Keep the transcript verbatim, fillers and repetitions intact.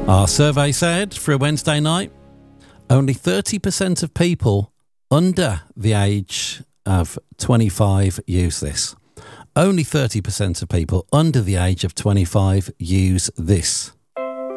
Our survey said for a Wednesday night, only thirty percent of people under the age of twenty-five use this. Only thirty percent of people under the age of twenty-five use this.